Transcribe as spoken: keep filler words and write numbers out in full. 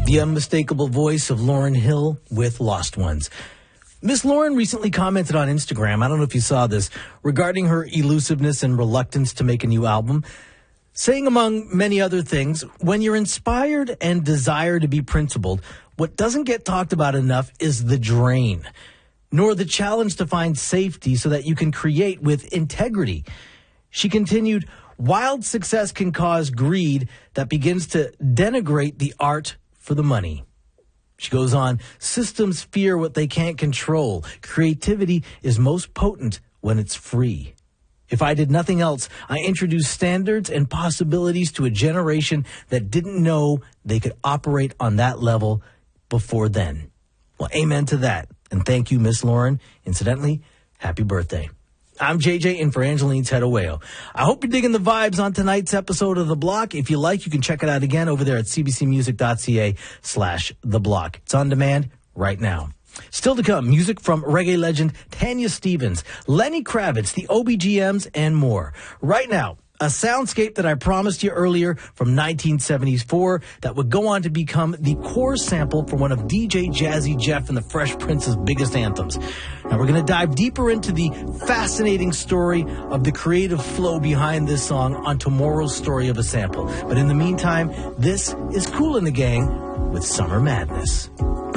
the unmistakable voice of Lauryn Hill with Lost Ones. Miss Lauryn recently commented on Instagram, I don't know if you saw this, regarding her elusiveness and reluctance to make a new album, saying among many other things, when you're inspired and desire to be principled, what doesn't get talked about enough is the drain, nor the challenge to find safety so that you can create with integrity. She continued, wild success can cause greed that begins to denigrate the art for the money. She goes on, systems fear what they can't control. Creativity is most potent when it's free. If I did nothing else, I introduced standards and possibilities to a generation that didn't know they could operate on that level before then. Well, amen to that. And thank you, Miss Lauryn. Incidentally, happy birthday. I'm J J in for Angeline Terueo. I hope you're digging the vibes on tonight's episode of The Block. If you like, you can check it out again over there at cbcmusic.ca slash The Block. It's on demand right now. Still to come, music from reggae legend Tanya Stephens, Lenny Kravitz, the O B G Ms, and more. Right now, a soundscape that I promised you earlier from nineteen seventy-four that would go on to become the core sample for one of D J Jazzy Jeff and the Fresh Prince's biggest anthems. Now we're going to dive deeper into the fascinating story of the creative flow behind this song on tomorrow's Story of a Sample. But in the meantime, this is Kool and the Gang with Summer Madness.